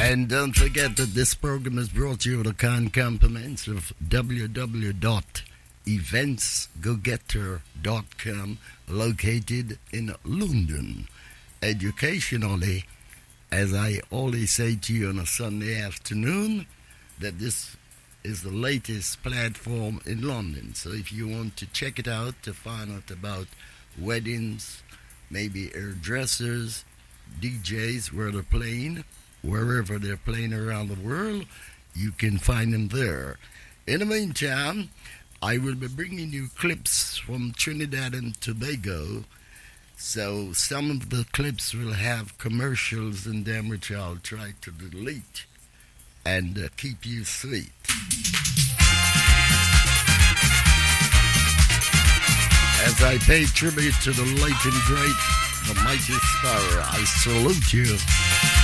And don't forget that this program is brought to you with the kind compliments of www.eventsgogetter.com, located in London. Educationally, as I always say to you on a Sunday afternoon, that this is the latest platform in London. So if you want to check it out to find out about weddings, maybe hairdressers, DJs, where they're playing, wherever they're playing around the world, you can find them there. In the meantime, I will be bringing you clips from Trinidad and Tobago. So some of the clips will have commercials in them, which I'll try to delete and keep you sweet. As I pay tribute to the late and great, the mighty Sparrow, I salute you.